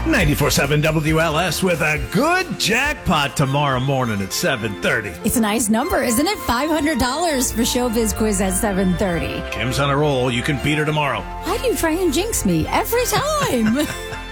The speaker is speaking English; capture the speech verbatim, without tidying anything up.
ninety-four point seven W L S with a good jackpot tomorrow morning at seven thirty. It's a nice number, isn't it? five hundred dollars for Showbiz Quiz at seven thirty. Kim's on a roll. You can beat her tomorrow. Why do you try and jinx me every time?